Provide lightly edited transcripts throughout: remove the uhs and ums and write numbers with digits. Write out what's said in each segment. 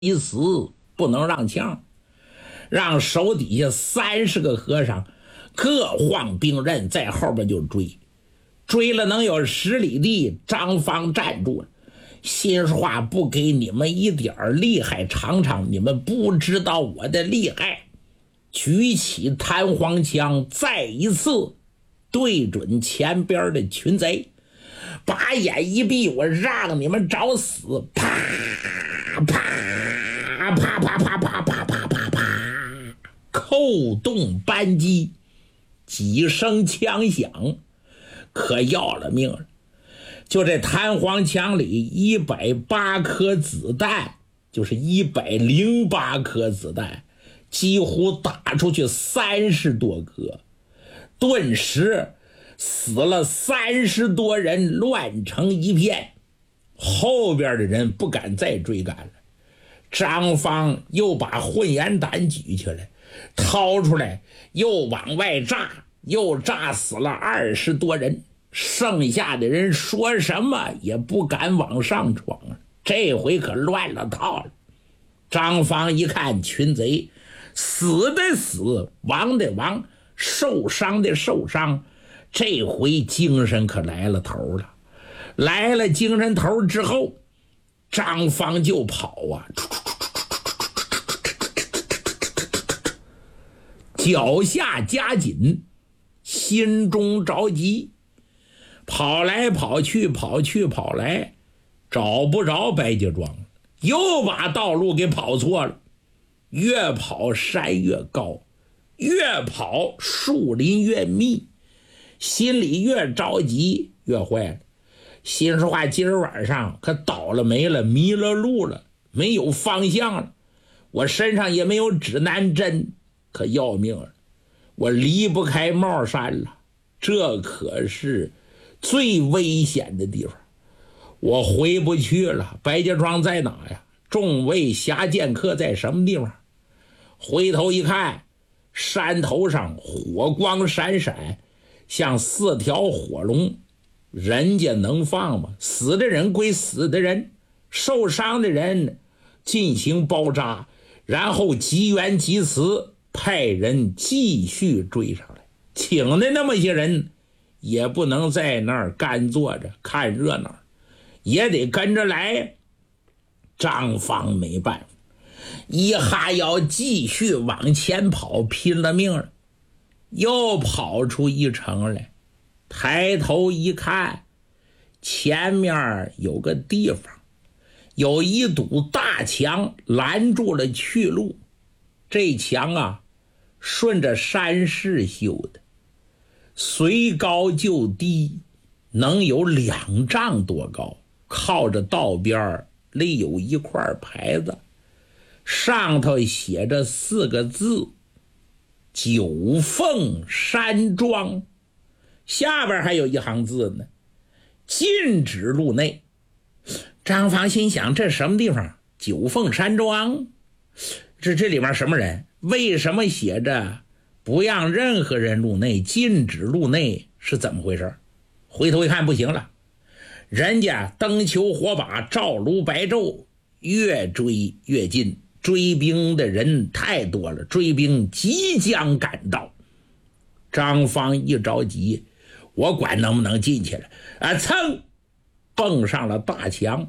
一死不能让枪，让手底下30个和尚各晃兵刃在后边就追，追了能有10里地，张方站住了。心说话不给你们一点厉害尝尝，你们不知道我的厉害。举起弹簧枪，再一次对准前边的群贼，把眼一闭，我让你们找死！啪啪啪啪啪啪啪啪啪啪，扣动扳机，几声枪响，可要了命了。就这弹簧枪里108颗子弹，就是108颗子弹，几乎打出去30多颗，顿时死了30多人，乱成一片。后边的人不敢再追赶了。张方又把混元胆举起来，掏出来又往外炸，又炸死了20多人。剩下的人说什么也不敢往上闯了，这回可乱了套了。张方一看群贼死的死，亡的亡，受伤的受伤，这回精神可来了头了。来了精神头之后，张方就跑啊，脚下加紧，心中着急，跑来跑去，跑去跑来，找不着白家庄，又把道路给跑错了。越跑山越高，越跑树林越密，心里越着急越坏了。心说话，今儿晚上可倒了霉了，迷了路了，没有方向了，我身上也没有指南针，可要命了，我离不开帽山了，这可是最危险的地方，我回不去了。白家庄在哪呀？众位侠剑客在什么地方？回头一看，山头上火光闪闪，像4条火龙，人家能放吗？死的人归死的人，受伤的人进行包扎，然后急援急辞，派人继续追上来。请的那么些人也不能在那儿干坐着看热闹，也得跟着来。张方没办法，一哈要继续往前跑，拼了命了。又跑出一城来，抬头一看，前面有个地方，有一堵大墙拦住了去路。这墙啊，顺着山势修的，随高就低，能有2丈多高。靠着道边立有一块牌子，上头写着4个字：九凤山庄。下边还有一行字呢，禁止入内。张方心想，这什么地方？九凤山庄，这里面什么人？为什么写着不让任何人入内，禁止入内？是怎么回事？回头一看，不行了，人家灯球火把，照炉白昼，越追越近，追兵的人太多了，追兵即将赶到。张方一着急，我管能不能进去了啊！噌，蹦上了大墙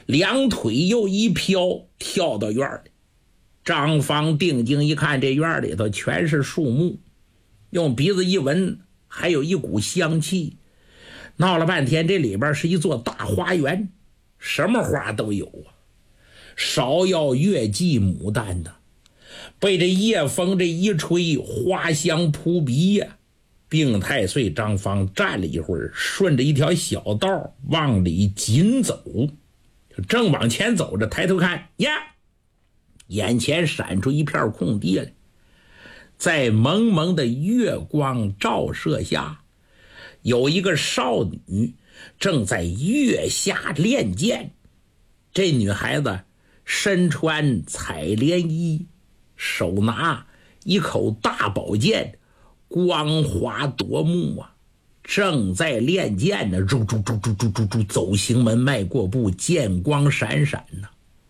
，2腿又一飘，跳到院里。张方定睛一看，这院里头全是树木，用鼻子一闻，还有一股香气。闹了半天，这里边是一座大花园，什么花都有啊，芍药、月季、牡丹的，被这夜风这一吹，花香扑鼻呀。病太岁张方站了一会儿，顺着一条小道往里紧走，正往前走着，抬头看呀，眼前闪出一片空地来，在蒙蒙的月光照射下，有一个少女正在月下练剑。这女孩子身穿彩莲衣，手拿一口大宝剑，光滑夺目啊，正在练剑呢，走行门迈过步，剑光闪闪呢。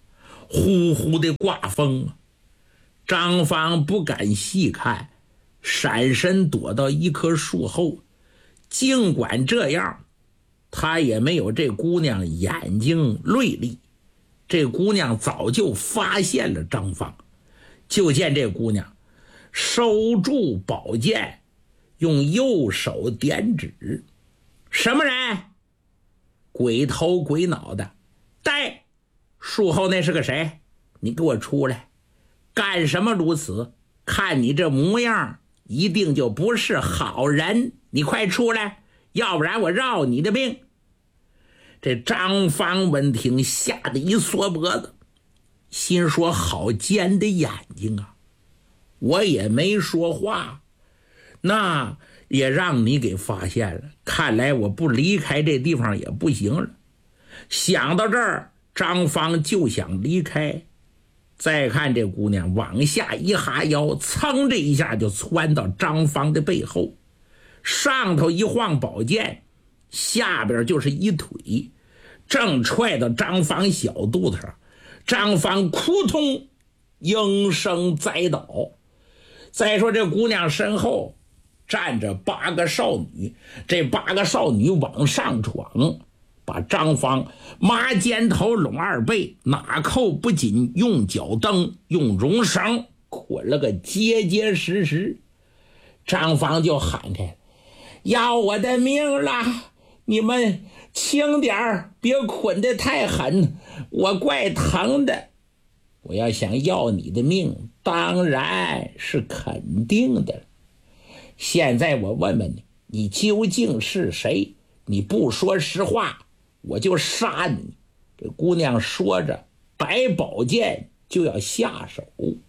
呼呼的刮风啊。张芳不敢细看，闪身躲到一棵树后。尽管这样，他也没有这姑娘眼睛锐利。这姑娘早就发现了张芳，就见这姑娘收住宝剑，用右手点指。什么人？鬼头鬼脑的。呆，树后那是个谁？你给我出来！干什么如此？看你这模样，一定就不是好人。你快出来，要不然我饶你的命。这张芳闻听，吓得一缩脖子，心说好尖的眼睛啊！我也没说话，那也让你给发现了，看来我不离开这地方也不行了。想到这儿，张芳就想离开。再看这姑娘往下一哈腰，噌这一下就窜到张芳的背后，上头一晃宝剑，下边就是一腿，正踹到张芳小肚子上。张芳扑通应声栽倒。再说这姑娘身后站着8个少女，这8个少女往上闯，把张芳麻肩头拢二背，哪扣不仅用脚蹬，用绒绳捆了个结结实实。张芳就喊开：要我的命了，你们轻点别捆得太狠，我怪疼的。我要想要你的命，当然是肯定的。现在我问问你，你究竟是谁？你不说实话，我就杀你。这姑娘说着，摆宝剑就要下手。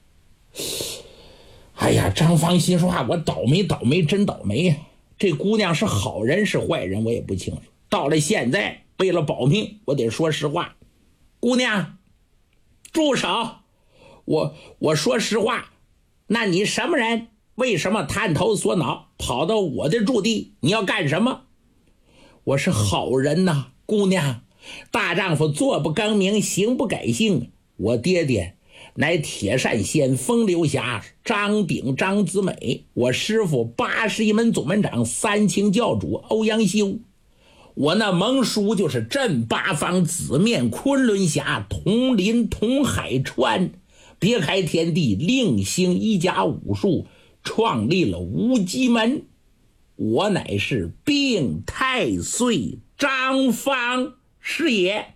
哎呀，张芳心说我倒霉倒霉真倒霉呀！这姑娘是好人是坏人我也不清楚，到了现在为了保命，我得说实话。姑娘住手！我说实话。那你什么人？为什么探头缩脑跑到我的驻地？你要干什么？我是好人呐，姑娘，大丈夫坐不更名，行不改姓。我爹爹乃铁扇县风流侠张炳张子美，我师父81门总门长三清教主欧阳修，我那盟叔就是镇八方紫面昆仑侠统林统海川，别开天地，另行一家武术，创立了无极门。我乃是病太岁张芳是也。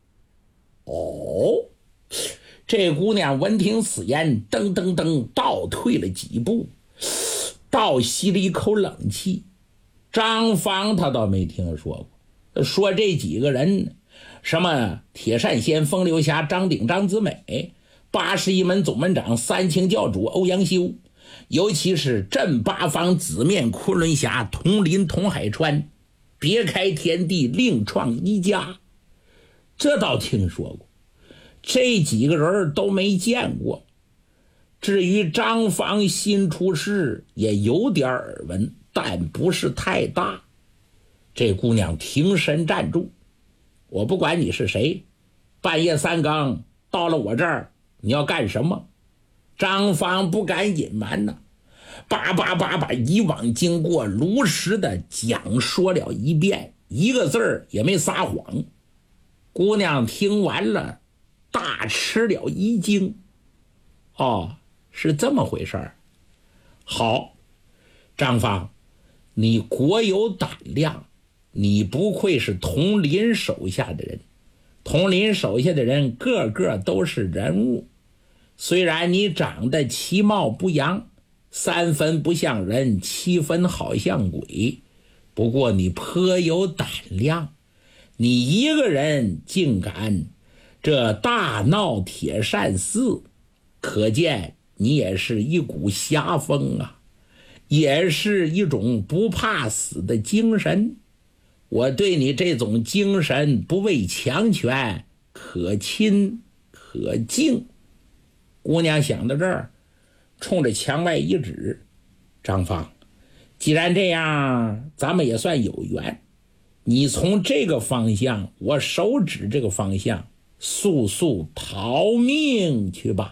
哦，这姑娘闻听此言，噔噔噔倒退了几步，倒吸了一口冷气。张芳他倒没听说过，说这几个人，什么铁扇仙风流侠张鼎张子美，81门总门长三清教主欧阳修，尤其是镇八方紫面昆仑侠统林统海川，别开天地，另创一家，这倒听说过。这几个人都没见过。至于张芳新出事，也有点耳闻，但不是太大。这姑娘停身站住，我不管你是谁，半夜3更到了我这儿，你要干什么？张芳不敢隐瞒呢，叭把以往经过如实的讲说了一遍，一个字儿也没撒谎。姑娘听完了，大吃了一惊。哦，是这么回事儿。好，张芳，你国有胆量，你不愧是统领手下的人。统领手下的人个个都是人物，虽然你长得其貌不扬，3分不像人，7分好像鬼，不过你颇有胆量，你一个人竟敢这大闹铁扇寺，可见你也是一股侠风啊，也是一种不怕死的精神。我对你这种精神不畏强权，可亲可敬。姑娘想到这儿，冲着墙外一指：张芳，既然这样，咱们也算有缘。你从这个方向，我手指这个方向， 速速逃命去吧。